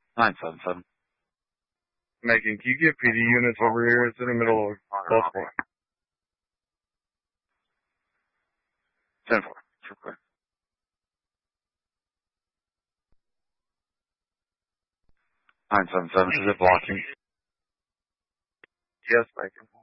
977. Megan, can you get PD units over here? It's in the middle of Baltimore. 10-4. True clear. 977, is it blocking? Yes, Megan.